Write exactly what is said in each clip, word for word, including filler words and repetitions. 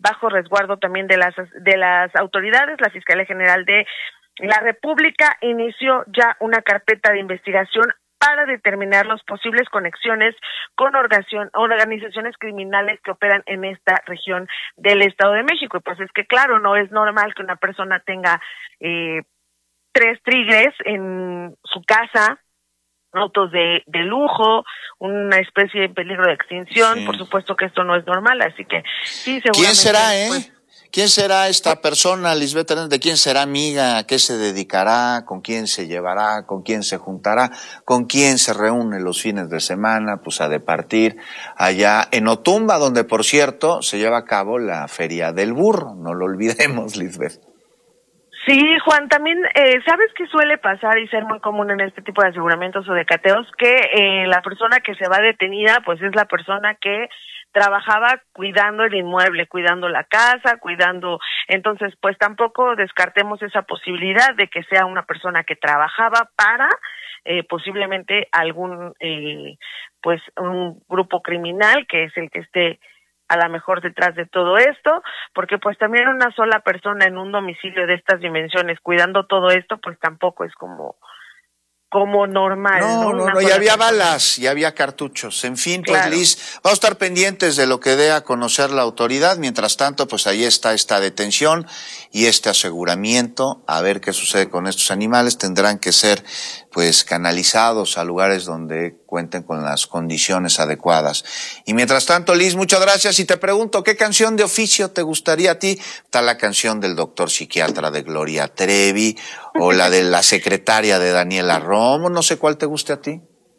bajo resguardo también de las de las autoridades. La Fiscalía General de la República inició ya una carpeta de investigación para determinar las posibles conexiones con organizaciones criminales que operan en esta región del Estado de México. Y pues es que claro, no es normal que una persona tenga eh, tres tigres en su casa, autos de, de lujo, una especie en peligro de extinción. Sí. Por supuesto que esto no es normal, así que sí, seguramente. ¿Quién será, eh? Pues, ¿Quién será esta persona, Lisbeth Hernández? ¿De quién será amiga? ¿A qué se dedicará? ¿Con quién se llevará? ¿Con quién se juntará? ¿Con quién se reúne los fines de semana? Pues a departir allá en Otumba, donde por cierto se lleva a cabo la Feria del Burro. No lo olvidemos, Lisbeth. Sí, Juan, también, eh, ¿sabes qué suele pasar y ser muy común en este tipo de aseguramientos o de cateos? Que eh, la persona que se va detenida, pues es la persona que trabajaba cuidando el inmueble, cuidando la casa, cuidando, entonces pues tampoco descartemos esa posibilidad de que sea una persona que trabajaba para eh, posiblemente algún, eh, pues un grupo criminal que es el que esté a lo mejor detrás de todo esto, porque pues también una sola persona en un domicilio de estas dimensiones cuidando todo esto, pues tampoco es como como normal. No, no, no, no ya había balas, ya había cartuchos. En fin, pues claro. Liz, vamos a estar pendientes de lo que dé a conocer la autoridad. Mientras tanto, pues ahí está esta detención y este aseguramiento. A ver qué sucede con estos animales. Tendrán que ser, pues, canalizados a lugares donde cuenten con las condiciones adecuadas. Y mientras tanto, Liz, muchas gracias. Y te pregunto, ¿qué canción de oficio te gustaría a ti? Está la canción del doctor psiquiatra de Gloria Trevi, o la de la secretaria de Daniela Romo, no sé cuál te guste a ti.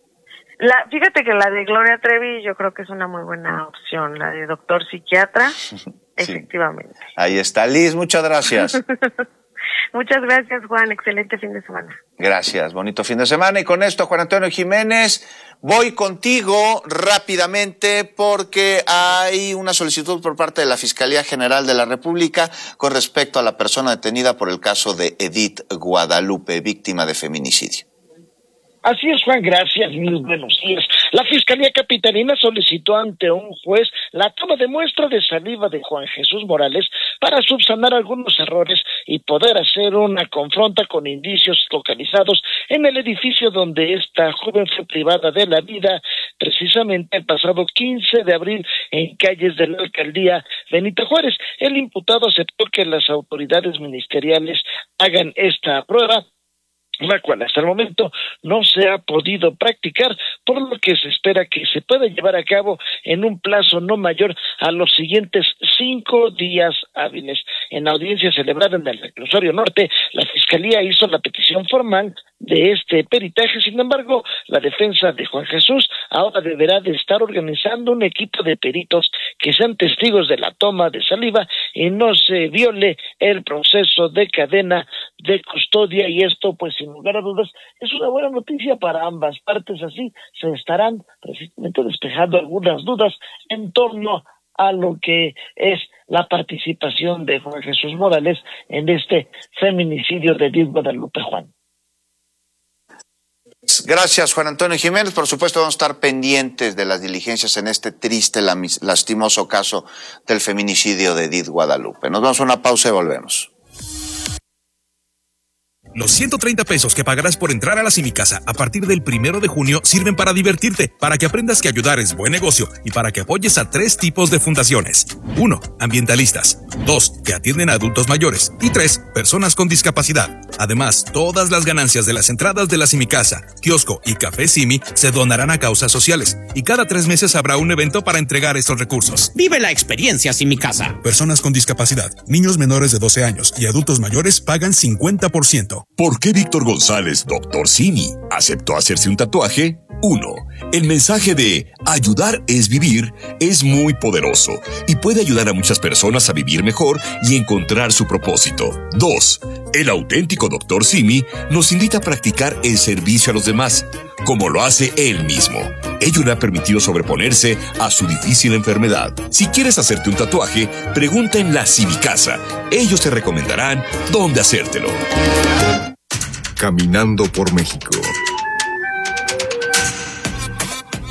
La, fíjate que la de Gloria Trevi yo creo que es una muy buena opción, la de doctor psiquiatra, sí. Efectivamente. Ahí está, Liz, muchas gracias. Muchas gracias, Juan, excelente fin de semana. Gracias, bonito fin de semana. Y con esto, Juan Antonio Jiménez, voy contigo rápidamente porque hay una solicitud por parte de la Fiscalía General de la República con respecto a la persona detenida por el caso de Edith Guadalupe, víctima de feminicidio. Así es, Juan, gracias, muy buenos días. La Fiscalía Capitalina solicitó ante un juez la toma de muestra de saliva de Juan Jesús Morales para subsanar algunos errores y poder hacer una confronta con indicios localizados en el edificio donde esta joven fue privada de la vida, precisamente el pasado quince de abril en calles de la alcaldía Benito Juárez. El imputado aceptó que las autoridades ministeriales hagan esta prueba, la cual hasta el momento no se ha podido practicar, por lo que se espera que se pueda llevar a cabo en un plazo no mayor a los siguientes cinco días hábiles. En la audiencia celebrada en el Reclusorio Norte, la Fiscalía hizo la petición formal de este peritaje. Sin embargo, la defensa de Juan Jesús ahora deberá de estar organizando un equipo de peritos que sean testigos de la toma de saliva y no se viole el proceso de cadena de custodia, y esto pues sin lugar a dudas es una buena noticia para ambas partes. Así se estarán precisamente despejando algunas dudas en torno a lo que es la participación de Juan Jesús Morales en este feminicidio de Edith Guadalupe. Juan. Gracias, Juan Antonio Jiménez. Por supuesto, vamos a estar pendientes de las diligencias en este triste, lastimoso caso del feminicidio de Edith Guadalupe. Nos vamos a una pausa y volvemos. Los ciento treinta pesos que pagarás por entrar a la Simicasa a partir del primero de junio sirven para divertirte, para que aprendas que ayudar es buen negocio y para que apoyes a tres tipos de fundaciones. Uno, ambientalistas. Dos, que atienden a adultos mayores. Y tres, personas con discapacidad. Además, todas las ganancias de las entradas de la Simicasa, kiosco y café Simi se donarán a causas sociales. Y cada tres meses habrá un evento para entregar estos recursos. Vive la experiencia Simicasa. Personas con discapacidad, niños menores de doce años y adultos mayores pagan cincuenta por ciento. ¿Por qué Víctor González, doctor Simi, aceptó hacerse un tatuaje? uno. El mensaje de ayudar es vivir es muy poderoso y puede ayudar a muchas personas a vivir mejor y encontrar su propósito. dos. El auténtico doctor Simi nos invita a practicar el servicio a los demás, como lo hace él mismo. Ello le ha permitido sobreponerse a su difícil enfermedad. Si quieres hacerte un tatuaje, pregunta en la Simicasa. Ellos te recomendarán dónde hacértelo. Caminando por México.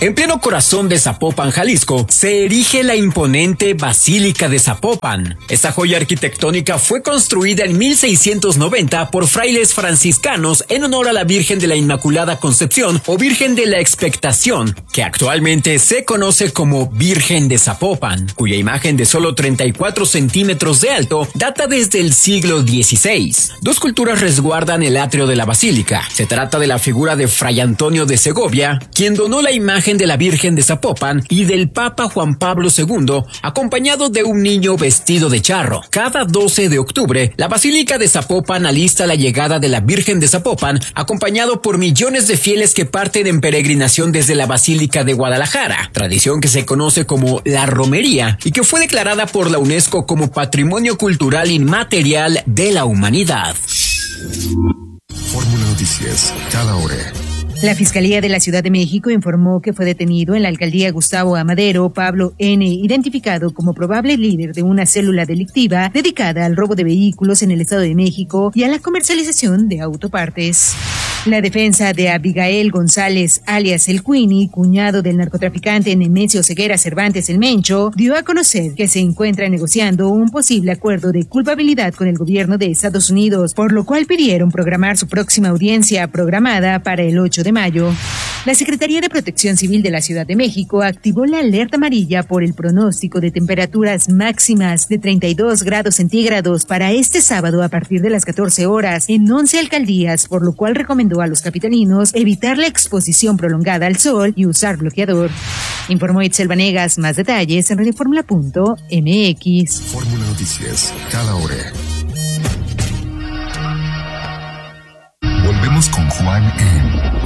En pleno corazón de Zapopan, Jalisco, se erige la imponente Basílica de Zapopan. Esta joya arquitectónica fue construida en mil seiscientos noventa por frailes franciscanos en honor a la Virgen de la Inmaculada Concepción o Virgen de la Expectación, que actualmente se conoce como Virgen de Zapopan, cuya imagen de solo treinta y cuatro centímetros de alto data desde el siglo dieciséis. Dos culturas resguardan el atrio de la basílica. Se trata de la figura de Fray Antonio de Segovia, quien donó la imagen de la Virgen de Zapopan, y del Papa Juan Pablo segundo, acompañado de un niño vestido de charro. Cada doce de octubre, la Basílica de Zapopan alista la llegada de la Virgen de Zapopan, acompañado por millones de fieles que parten en peregrinación desde la Basílica de Guadalajara, tradición que se conoce como la romería y que fue declarada por la UNESCO como Patrimonio Cultural Inmaterial de la Humanidad. Fórmula Noticias, cada hora. La Fiscalía de la Ciudad de México informó que fue detenido en la alcaldía Gustavo Amadero Pablo N., identificado como probable líder de una célula delictiva dedicada al robo de vehículos en el Estado de México y a la comercialización de autopartes. La defensa de Abigail González, alias El Queenie, cuñado del narcotraficante Nemesio Ceguera Cervantes El Mencho, dio a conocer que se encuentra negociando un posible acuerdo de culpabilidad con el gobierno de Estados Unidos, por lo cual pidieron programar su próxima audiencia programada para el ocho de mayo. La Secretaría de Protección Civil de la Ciudad de México activó la alerta amarilla por el pronóstico de temperaturas máximas de treinta y dos grados centígrados para este sábado a partir de las catorce horas en once alcaldías, por lo cual recomendó a los capitalinos evitar la exposición prolongada al sol y usar bloqueador. Informó Itzel Vanegas. Más detalles en radioformula punto m x. Fórmula Noticias, cada hora. Volvemos con Juan en